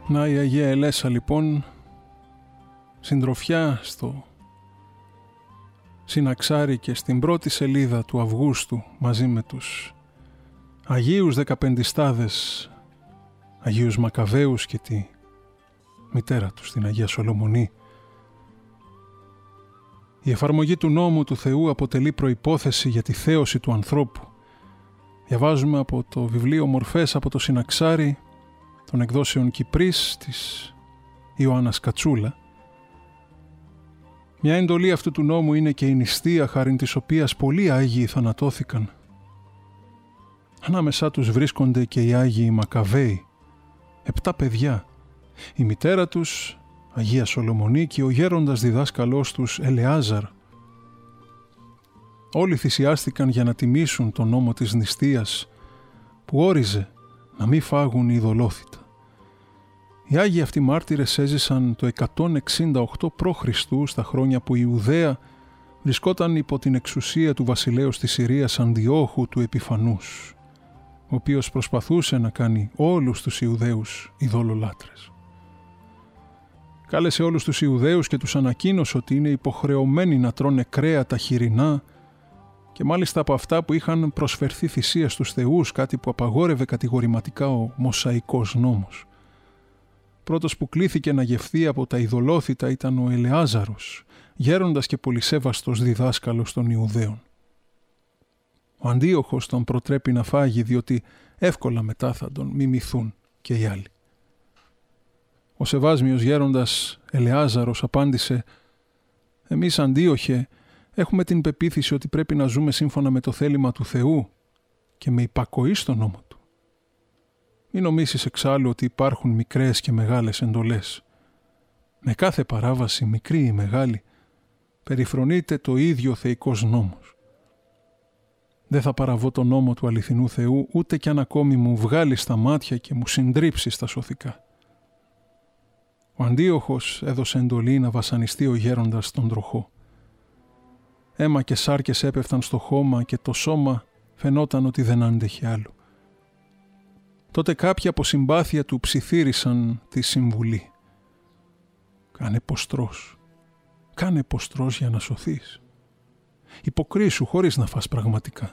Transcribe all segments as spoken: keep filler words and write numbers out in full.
Να η Αγία Ελέσα λοιπόν, συντροφιά στο Συναξάρι και στην πρώτη σελίδα του Αυγούστου μαζί με τους Αγίους Δεκαπεντιστάδες, Αγίους Μακαβαίους και τη μητέρα τους, την Αγία Σολομονή. Η εφαρμογή του νόμου του Θεού αποτελεί προϋπόθεση για τη θέωση του ανθρώπου. Διαβάζουμε από το βιβλίο Μορφές από το Συναξάρι των εκδόσεων Κυπρής της Ιωάννας Κατσούλα. Μια εντολή αυτού του νόμου είναι και η νηστεία, χάριν της οποίας πολλοί Άγιοι θανατώθηκαν. Ανάμεσά τους βρίσκονται και οι Άγιοι Μακαβαίοι, επτά παιδιά, η μητέρα τους Αγία Σολομονή και ο γέροντας διδάσκαλός τους Ελεάζαρ. Όλοι θυσιάστηκαν για να τιμήσουν τον νόμο της νηστείας που όριζε να μην φάγουν οι ειδωλόθητα. Οι Άγιοι αυτοί μάρτυρες έζησαν το εκατόν εξήντα οκτώ προ Χριστού στα χρόνια που η Ιουδαία βρισκόταν υπό την εξουσία του βασιλέως της Συρίας Αντιόχου του Επιφανούς, ο οποίος προσπαθούσε να κάνει όλους τους Ιουδαίους ειδωλολάτρες. Κάλεσε όλους τους Ιουδαίους και τους ανακοίνωσε ότι είναι υποχρεωμένοι να τρώνε κρέατα χοιρινά και μάλιστα από αυτά που είχαν προσφερθεί θυσία στους θεούς, κάτι που απαγόρευε κατηγορηματικά ο Μωσαϊκός νόμος. Πρώτος που κλήθηκε να γευθεί από τα ειδωλόθητα ήταν ο Ελεάζαρος, γέροντας και πολυσέβαστος διδάσκαλος των Ιουδαίων. Ο Αντίοχος τον προτρέπει να φάγει, διότι εύκολα μετά θα τον μιμηθούν και οι άλλοι. Ο σεβάσμιος γέροντας Ελεάζαρος απάντησε «Εμείς, Αντίοχε, έχουμε την πεποίθηση ότι πρέπει να ζούμε σύμφωνα με το θέλημα του Θεού και με υπακοή στον νόμο του. Μην νομίσεις εξάλλου ότι υπάρχουν μικρές και μεγάλες εντολές. Με κάθε παράβαση, μικρή ή μεγάλη, περιφρονείται το ίδιο θεϊκός νόμος. Δεν θα παραβώ τον νόμο του αληθινού Θεού, ούτε κι αν ακόμη μου βγάλει στα μάτια και μου συντρίψει στα σωθικά». Ο Αντίοχος έδωσε εντολή να βασανιστεί ο γέροντας στον τροχό. Αίμα και σάρκες έπεφταν στο χώμα και το σώμα φαινόταν ότι δεν άντεχε άλλο. Τότε κάποιοι από συμπάθεια του ψιθύρισαν τη συμβουλή. «Κάνε ποστρός, κάνε ποστρός για να σωθείς. Υποκρίσου χωρίς να φας πραγματικά».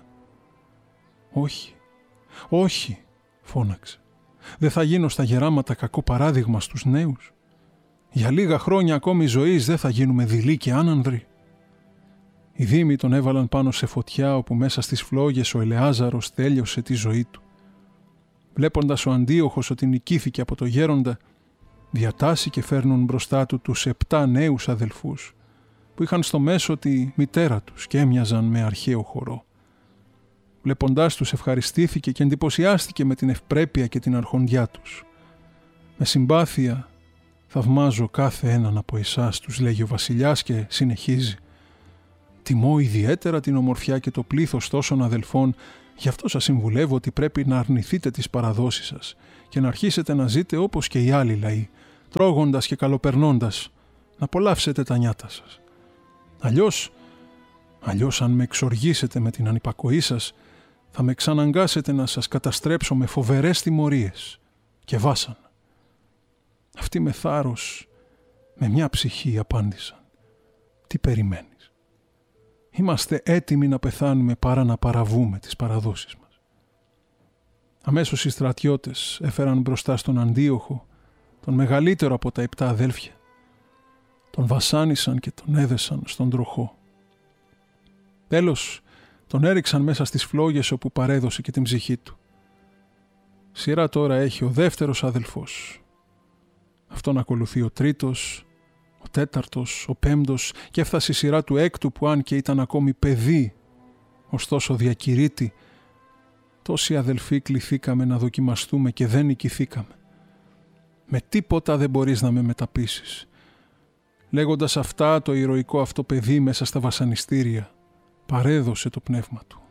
«Όχι, όχι», φώναξε. «Δεν θα γίνω στα γεράματα κακό παράδειγμα στους νέους. Για λίγα χρόνια ακόμη ζωής δεν θα γίνουμε δειλοί και άνανδροι». Οι δήμοι τον έβαλαν πάνω σε φωτιά, όπου μέσα στις φλόγες ο Ελεάζαρος τέλειωσε τη ζωή του. Βλέποντας ο Αντίοχος ότι νικήθηκε από το γέροντα, διατάσσει και φέρνουν μπροστά του τους επτά νέους αδελφούς, που είχαν στο μέσο τη μητέρα τους και έμοιαζαν με αρχαίο χορό. Βλέποντάς τους ευχαριστήθηκε και εντυπωσιάστηκε με την ευπρέπεια και την αρχοντιά τους. «Με συμπάθεια θαυμάζω κάθε έναν από εσάς», τους λέγει ο βασιλιάς και συνεχίζει. «Τιμώ ιδιαίτερα την ομορφιά και το πλήθος τόσων αδελφών, γι' αυτό σας συμβουλεύω ότι πρέπει να αρνηθείτε τις παραδόσεις σας και να αρχίσετε να ζείτε όπως και οι άλλοι λαοί, τρώγοντας και καλοπερνώντας, να απολαύσετε τα νιάτα σας. Αλλιώς, αλλιώς αν με εξοργήσετε με την ανυπακοή σας, θα με εξαναγκάσετε να σας καταστρέψω με φοβερές τιμωρίες και βάσανα». Αυτοί με θάρρος, με μια ψυχή απάντησαν. «Τι περιμένεις? Είμαστε έτοιμοι να πεθάνουμε παρά να παραβούμε τις παραδόσεις μας». Αμέσως οι στρατιώτες έφεραν μπροστά στον Αντίοχο τον μεγαλύτερο από τα επτά αδέλφια. Τον βασάνισαν και τον έδεσαν στον τροχό. Τέλος, τον έριξαν μέσα στις φλόγες όπου παρέδωσε και την ψυχή του. Σειρά τώρα έχει ο δεύτερος αδελφός. Αυτόν ακολουθεί ο τρίτος, ο τέταρτος, ο πέμπτος και έφτασε η σειρά του έκτου, που αν και ήταν ακόμη παιδί, ωστόσο διακηρύττει, τόσοι αδελφοί κληθήκαμε να δοκιμαστούμε και δεν νικηθήκαμε. Με τίποτα δεν μπορείς να με μεταπίσεις. Λέγοντας αυτά, το ηρωικό αυτό παιδί μέσα στα βασανιστήρια παρέδωσε το πνεύμα του.